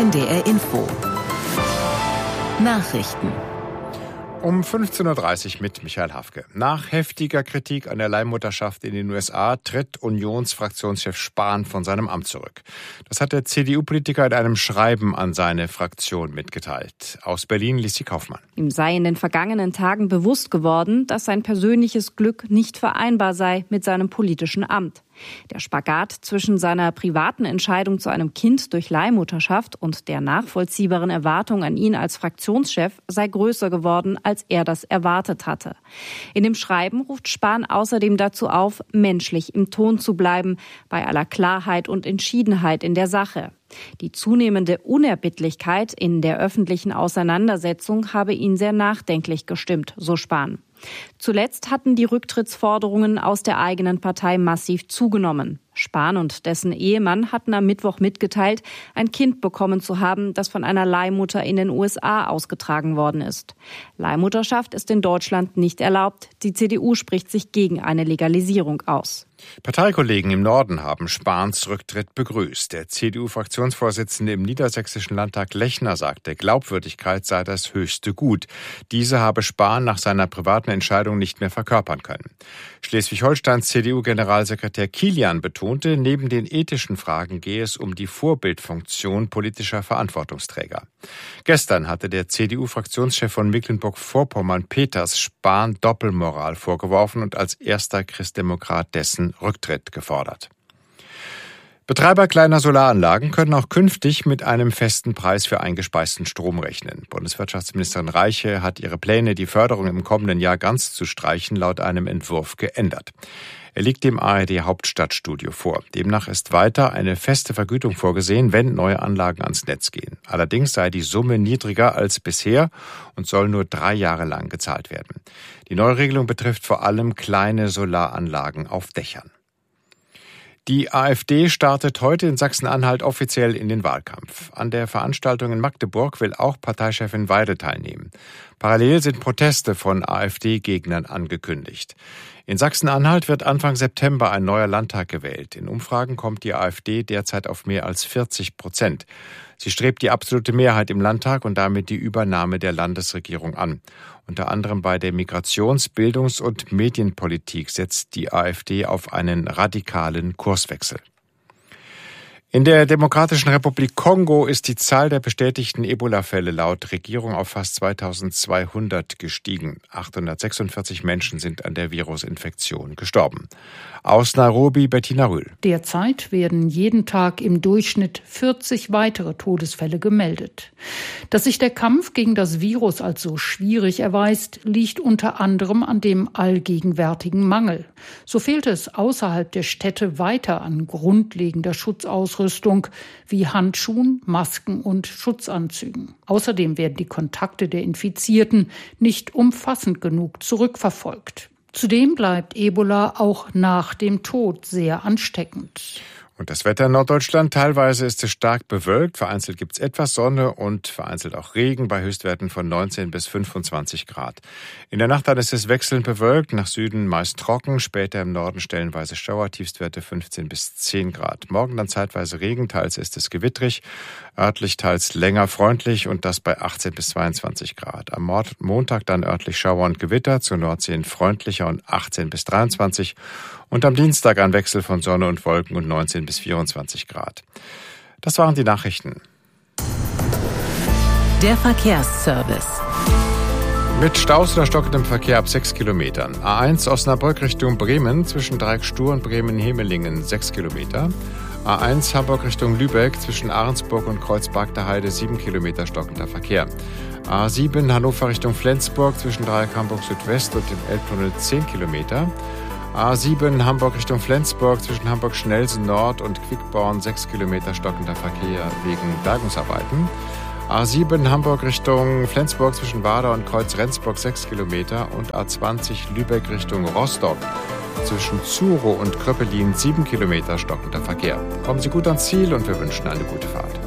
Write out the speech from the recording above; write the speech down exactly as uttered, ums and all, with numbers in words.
N D R Info. Nachrichten. Um fünfzehn Uhr dreißig mit Michael Hafke. Nach heftiger Kritik an der Leihmutterschaft in den U S A tritt Unionsfraktionschef Spahn von seinem Amt zurück. Das hat der C D U-Politiker in einem Schreiben an seine Fraktion mitgeteilt. Aus Berlin Lissi Kaufmann. Ihm sei in den vergangenen Tagen bewusst geworden, dass sein persönliches Glück nicht vereinbar sei mit seinem politischen Amt. Der Spagat zwischen seiner privaten Entscheidung zu einem Kind durch Leihmutterschaft und der nachvollziehbaren Erwartung an ihn als Fraktionschef sei größer geworden, als er das erwartet hatte. In dem Schreiben ruft Spahn außerdem dazu auf, menschlich im Ton zu bleiben, bei aller Klarheit und Entschiedenheit in der Sache. Die zunehmende Unerbittlichkeit in der öffentlichen Auseinandersetzung habe ihn sehr nachdenklich gestimmt, so Spahn. Zuletzt hatten die Rücktrittsforderungen aus der eigenen Partei massiv zugenommen. Spahn und dessen Ehemann hatten am Mittwoch mitgeteilt, ein Kind bekommen zu haben, das von einer Leihmutter in den U S A ausgetragen worden ist. Leihmutterschaft ist in Deutschland nicht erlaubt. Die C D U spricht sich gegen eine Legalisierung aus. Parteikollegen im Norden haben Spahns Rücktritt begrüßt. Der C D U-Fraktionsvorsitzende im Niedersächsischen Landtag Lechner sagte, Glaubwürdigkeit sei das höchste Gut. Diese habe Spahn nach seiner privaten Entscheidung nicht mehr verkörpern können. Schleswig-Holsteins C D U-Generalsekretär Kilian betonte, neben den ethischen Fragen gehe es um die Vorbildfunktion politischer Verantwortungsträger. Gestern hatte der C D U-Fraktionschef von Mecklenburg-Vorpommern Peters Spahn Doppelmoral vorgeworfen und als erster Christdemokrat dessen Rücktritt gefordert. Betreiber kleiner Solaranlagen können auch künftig mit einem festen Preis für eingespeisten Strom rechnen. Bundeswirtschaftsministerin Reiche hat ihre Pläne, die Förderung im kommenden Jahr ganz zu streichen, laut einem Entwurf geändert. Er liegt dem A R D Hauptstadtstudio vor. Demnach ist weiter eine feste Vergütung vorgesehen, wenn neue Anlagen ans Netz gehen. Allerdings sei die Summe niedriger als bisher und soll nur drei Jahre lang gezahlt werden. Die Neuregelung betrifft vor allem kleine Solaranlagen auf Dächern. Die AfD startet heute in Sachsen-Anhalt offiziell in den Wahlkampf. An der Veranstaltung in Magdeburg will auch Parteichefin Weidel teilnehmen. Parallel sind Proteste von AfD-Gegnern angekündigt. In Sachsen-Anhalt wird Anfang September ein neuer Landtag gewählt. In Umfragen kommt die AfD derzeit auf mehr als vierzig Prozent. Sie strebt die absolute Mehrheit im Landtag und damit die Übernahme der Landesregierung an. Unter anderem bei der Migrations-, Bildungs- und Medienpolitik setzt die AfD auf einen radikalen Kurswechsel. In der Demokratischen Republik Kongo ist die Zahl der bestätigten Ebola-Fälle laut Regierung auf fast zweitausendzweihundert gestiegen. achthundertsechsundvierzig Menschen sind an der Virusinfektion gestorben. Aus Nairobi Bettina Rühl. Derzeit werden jeden Tag im Durchschnitt vierzig weitere Todesfälle gemeldet. Dass sich der Kampf gegen das Virus als so schwierig erweist, liegt unter anderem an dem allgegenwärtigen Mangel. So fehlt es außerhalb der Städte weiter an grundlegender Schutzausrüstung wie Handschuhen, Masken und Schutzanzügen. Außerdem werden die Kontakte der Infizierten nicht umfassend genug zurückverfolgt. Zudem bleibt Ebola auch nach dem Tod sehr ansteckend. Und das Wetter in Norddeutschland, teilweise ist es stark bewölkt, vereinzelt gibt es etwas Sonne und vereinzelt auch Regen bei Höchstwerten von neunzehn bis fünfundzwanzig Grad. In der Nacht dann ist es wechselnd bewölkt, nach Süden meist trocken, später im Norden stellenweise Schauer, Tiefstwerte fünfzehn bis zehn Grad. Morgen dann zeitweise Regen, teils ist es gewittrig, örtlich teils länger freundlich und das bei achtzehn bis zweiundzwanzig Grad. Am Montag dann örtlich Schauer und Gewitter, zur Nordsee freundlicher und achtzehn bis dreiundzwanzig und am Dienstag ein Wechsel von Sonne und Wolken und neunzehn bis vierundzwanzig Grad. Das waren die Nachrichten. Der Verkehrsservice. Mit Staus oder stockendem Verkehr ab sechs Kilometern. A eins Osnabrück Richtung Bremen zwischen Dreieck-Stur und Bremen-Hemelingen sechs Kilometer. A eins Hamburg Richtung Lübeck zwischen Ahrensburg und Kreuzberg-der-Heide sieben Kilometer stockender Verkehr. A sieben Hannover Richtung Flensburg zwischen Dreieck Hamburg Südwest und dem Elbtunnel zehn Kilometer. A sieben Hamburg Richtung Flensburg zwischen Hamburg-Schnelsen Nord und Quickborn sechs Kilometer stockender Verkehr wegen Bergungsarbeiten. A sieben Hamburg Richtung Flensburg zwischen Wader und Kreuz-Rendsburg sechs Kilometer und A zwanzig Lübeck Richtung Rostock zwischen Zuro und Kröppelin sieben Kilometer stockender Verkehr. Kommen Sie gut ans Ziel und wir wünschen eine gute Fahrt.